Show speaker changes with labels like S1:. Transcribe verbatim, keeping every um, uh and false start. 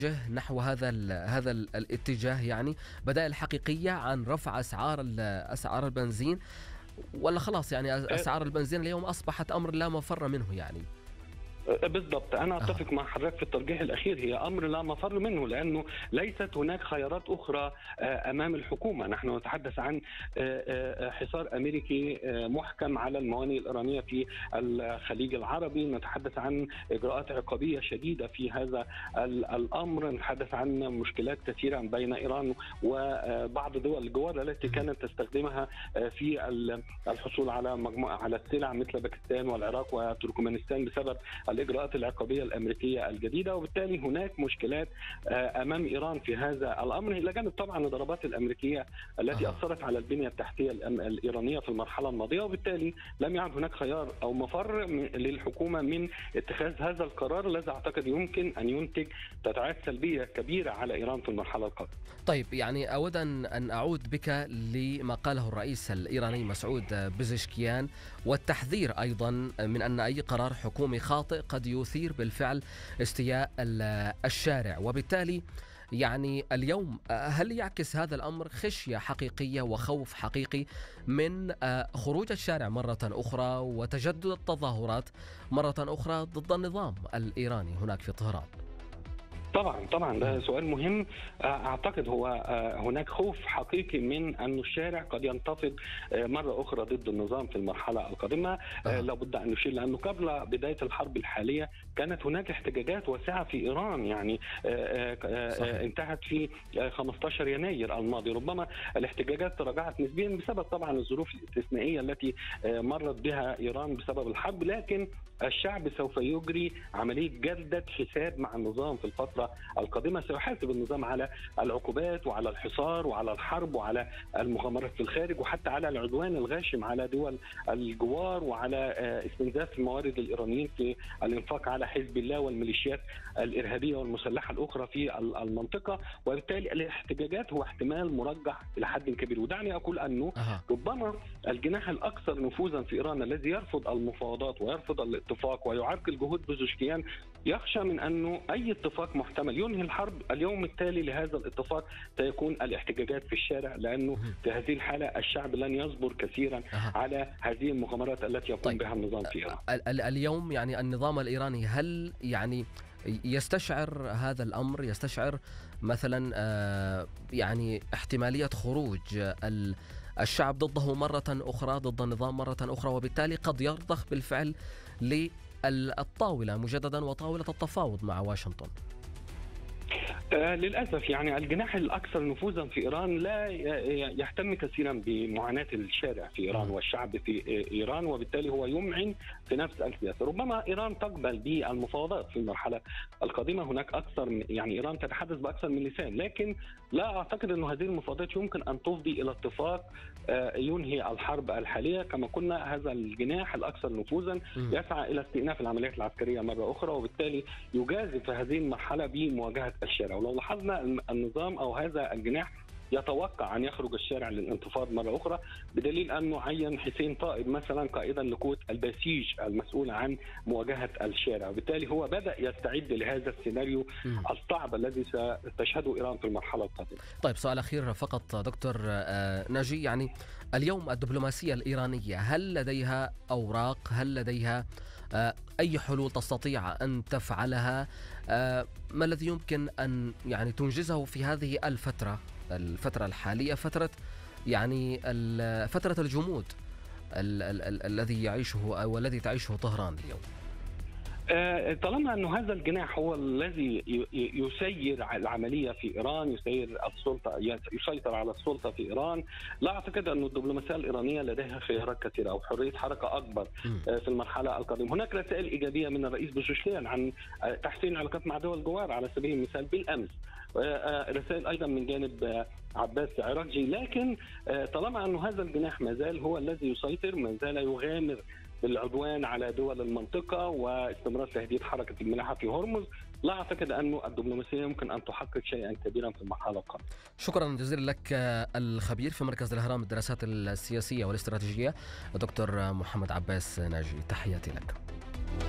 S1: نحو هذا ال هذا ال الاتجاه، يعني بدائل حقيقية عن رفع أسعار أسعار البنزين، ولا خلاص يعني أسعار البنزين اليوم أصبحت أمر لا مفر منه يعني؟
S2: بالضبط، أنا أتفق
S1: آه.
S2: مع حضرتك في الترجيح الأخير، هي أمر لا مفر منه، لأنه ليست هناك خيارات أخرى أمام الحكومة. نحن نتحدث عن حصار أمريكي محكم على الموانئ الإيرانية في الخليج العربي، نتحدث عن إجراءات عقابية شديدة في هذا الأمر، نتحدث عن مشكلات كثيرة بين إيران وبعض دول الجوار التي كانت تستخدمها في الحصول على مجموعة على السلع مثل باكستان والعراق وتركمانستان بسبب الإجراءات العقابية الأمريكية الجديدة. وبالتالي هناك مشكلات أمام إيران في هذا الأمر، إلى جانب طبعا الضربات الأمريكية التي أثرت على البنية التحتية الإيرانية في المرحلة الماضية. وبالتالي لم يعد هناك خيار أو مفر للحكومة من اتخاذ هذا القرار الذي أعتقد يمكن أن ينتج تداعيات سلبية كبيرة على إيران في المرحلة القادمة.
S1: طيب، يعني أود أن أعود بك لما قاله الرئيس الإيراني مسعود بزشكيان، والتحذير أيضا من أن أي قرار حكومي خاطئ قد يثير بالفعل استياء الشارع. وبالتالي يعني اليوم هل يعكس هذا الأمر خشية حقيقية وخوف حقيقي من خروج الشارع مرة أخرى وتجدد التظاهرات مرة أخرى ضد النظام الإيراني هناك في طهران؟
S2: طبعا طبعا ده سؤال مهم. اعتقد هو هناك خوف حقيقي من ان الشارع قد ينتفض مره اخرى ضد النظام في المرحله القادمه. أه. لابد ان نشير لانه قبل بدايه الحرب الحاليه كانت هناك احتجاجات واسعه في ايران، يعني صحيح. انتهت في خمسة عشر يناير الماضي. ربما الاحتجاجات تراجعت نسبيا بسبب طبعا الظروف الاستثنائيه التي مرت بها ايران بسبب الحرب، لكن الشعب سوف يجري عمليه جلدة حساب مع النظام في الفتره القادمة. سيحاسب النظام على العقوبات وعلى الحصار وعلى الحرب وعلى المغامرات في الخارج وحتى على العدوان الغاشم على دول الجوار وعلى استنزاف الموارد الإيرانيين في الانفاق على حزب الله والميليشيات الإرهابية والمسلحة الأخرى في المنطقة. وبالتالي الاحتجاجات هو احتمال مرجح إلى حد كبير. ودعني أقول أنه ربما الجناح الأكثر نفوذا في إيران الذي يرفض المفاوضات ويرفض الاتفاق ويعرقل جهود بزشكيان يخشى من أنه أي اتفاق محتمل ينهي الحرب اليوم التالي لهذا الاتفاق سيكون الاحتجاجات في الشارع، لأنه في هذه الحالة الشعب لن يصبر كثيرا أه. على هذه المغامرات التي يقوم طيب. بها النظام في إيران.
S1: اليوم يعني النظام الإيراني هل يعني يستشعر هذا الأمر، يستشعر مثلا يعني احتمالية خروج الشعب ضده مرة أخرى، ضد النظام مرة أخرى، وبالتالي قد يرضخ بالفعل للطاولة مجددا وطاولة التفاوض مع واشنطن؟
S2: آه للأسف يعني الجناح الأكثر نفوذا في إيران لا يهتم كثيرا بمعاناة الشارع في إيران والشعب في إيران، وبالتالي هو يمعن في نفس السياسة. ربما إيران تقبل بالمفاوضات في المرحلة القادمة، هناك أكثر يعني إيران تتحدث بأكثر من لسان، لكن لا أعتقد أن هذه المفاوضات يمكن أن تفضي إلى اتفاق آه ينهي الحرب الحالية. كما قلنا هذا الجناح الأكثر نفوذا يسعى إلى استئناف العمليات العسكرية مرة أخرى، وبالتالي يجازف هذه المرحلة بمواجهة الشارع. ولو لاحظنا النظام أو هذا الجناح يتوقع أن يخرج الشارع للانتفاض مرة أخرى، بدليل أنه عين حسين طائب مثلا قائدا لقوة البسيج المسؤول عن مواجهة الشارع، وبالتالي هو بدأ يستعد لهذا السيناريو الصعب الذي ستشهده إيران في المرحلة القادمة.
S1: طيب، سؤال أخير فقط دكتور ناجي، يعني اليوم الدبلوماسية الإيرانية هل لديها أوراق، هل لديها أي حلول تستطيع أن تفعلها؟ ما الذي يمكن أن يعني تنجزه في هذه الفترة الفترة الحالية، فترة يعني فترة الجمود ال- ال- ال- الذي يعيشه أو الذي تعيشه طهران اليوم؟
S2: طالما أنه هذا الجناح هو الذي يسير العملية في إيران، يسير السلطة، يسيطر على السلطة في إيران، لا أعتقد أن الدبلوماسية الإيرانية لديها خيارات كثيرة أو حرية حركة أكبر في المرحلة القادمة. هناك رسائل إيجابية من الرئيس بزشكيان عن تحسين العلاقات مع دول الجوار على سبيل المثال بالأمس، رسائل أيضا من جانب عباس عراقجي، لكن طالما أنه هذا الجناح ما زال هو الذي يسيطر، ما زال يغامر بالعدوان على دول المنطقة واستمرار تهديد حركة الملاحة في هرمز، لا أعتقد أن الدبلوماسية يمكن أن تحقق شيئا كبيرا في المرحلة القادمة.
S1: شكرا جزيلا لك الخبير في مركز الأهرام الدراسات السياسية والاستراتيجية دكتور محمد عباس ناجي، تحياتي لك.